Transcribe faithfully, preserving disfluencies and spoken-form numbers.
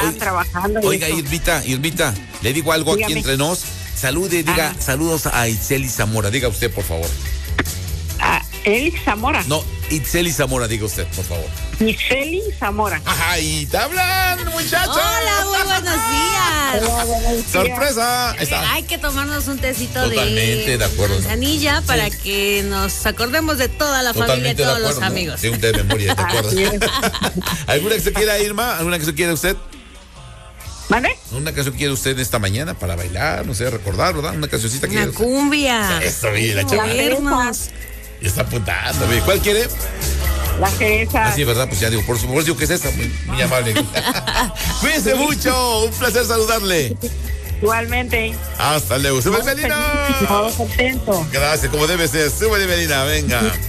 Estaban Oiga, trabajando. Oiga, eso. Irmita, Irmita, le digo algo Dígame. aquí entre nos. Salude, diga, Ajá. saludos a Itzeli Zamora. Diga usted, por favor. A Eli Zamora. No, Itzeli Zamora, diga usted, por favor. Giseli Zamora. Ajá, y te hablan, muchachos. Hola, muy buenos días. Hola, buenos días. Sorpresa. Ahí Eh, está. hay que tomarnos un tecito Totalmente de de acuerdo. manzanilla para Sí. que nos acordemos de toda la familia y Totalmente de todos los acuerdo, ¿no? amigos. Sí, un té de memoria, ¿te acuerdas? Así es. ¿Alguna que se quiera, Irma? ¿Alguna que se quiera usted? ¿Vale? ¿Una canción quiere usted esta mañana para bailar? No sé, recordar, ¿verdad? Una cancioncita Una quiere usted. cumbia. Eso, mira, Hay que chaval. movernos. Y está apuntando, mire. ¿Cuál quiere? La cereza. Así, ¿verdad? Pues ya digo, por supuesto, digo que es esa, muy, muy amable. Cuídense mucho, un placer saludarle. Igualmente. Hasta luego. ¡Sube, Muy Melina! feliz, muy contento. Gracias, como debe ser. Sube, Melina, venga.